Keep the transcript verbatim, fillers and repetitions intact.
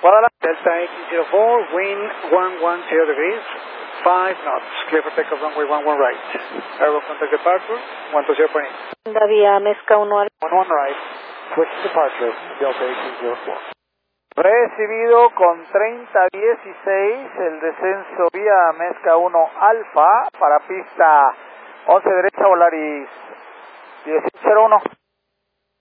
Guadalajara. Delta eighteen oh four, wind one ten degrees, five knots, clear for takeoff runway one one right. Airborne contact departure, one two zero point eight. La vía Mezca uno al... one one right, switch departure, Delta eighteen oh four. Recibido con treinta dieciséis, el descenso vía Mezca uno Alfa para pista once derecha, Volaris diecisiete cero uno.